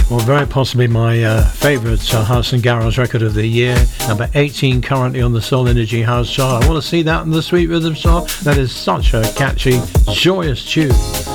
Well, very possibly my favourite house and garage record of the year. Number 18 currently on the Soul Energy House chart. I want to see that in the Sweet Rhythm chart. That is such a catchy, joyous tune.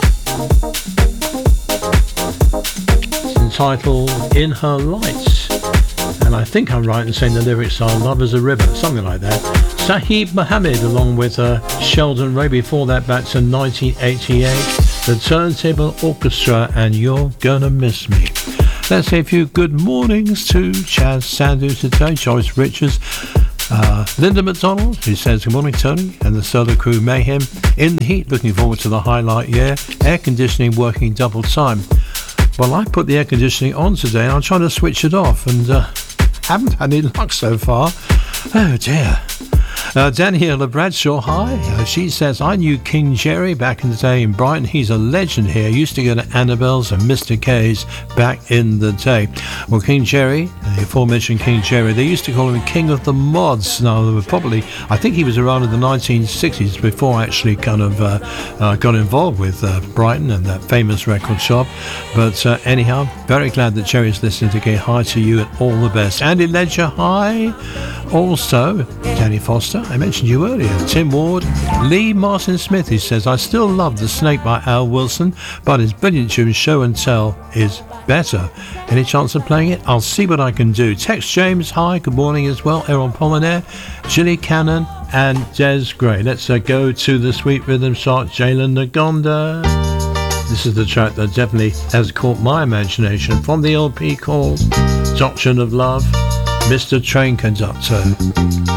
It's entitled In Her Lights. And I think I'm right in saying the lyrics are Love as a River, something like that. Sahib Mohammed along with Sheldon Ray, before that back to 1988. The Turntable Orchestra and You're Gonna Miss Me. Let's say a few good mornings to Chaz Sandu today, Joyce Richards, Linda McDonald, who says good morning Tony and the Solar Crew Mayhem. In the heat, looking forward to the highlight year. Air conditioning working double time. Well, I put the air conditioning on today and I'm trying to switch it off and haven't had any luck so far. Oh dear. Daniela Bradshaw, hi. She says, I knew King Jerry back in the day in Brighton. He's a legend here. Used to go to Annabelle's and Mr. K's back in the day. Well, King Jerry, the aforementioned King Jerry, they used to call him King of the Mods. Now, they were probably, I think he was around in the 1960s before I actually kind of got involved with Brighton and that famous record shop. But anyhow, very glad that Jerry's listening to Get Hi to you and all the best. Andy Ledger, hi. Also, Danny Foster, I mentioned you earlier. Tim Ward, Lee Martin Smith, he says, I still love The Snake by Al Wilson, but his brilliant tune Show and Tell is better. Any chance of playing it? I'll see what I can do. Tex James, hi, good morning as well. Aaron Polinaire, Gilly Cannon and Des Gray. Let's go to the Sweet Rhythm chart. Jalen Nagonda. This is the track that definitely has caught my imagination from the LP called Doctrine of Love, Mr. Train Conductor.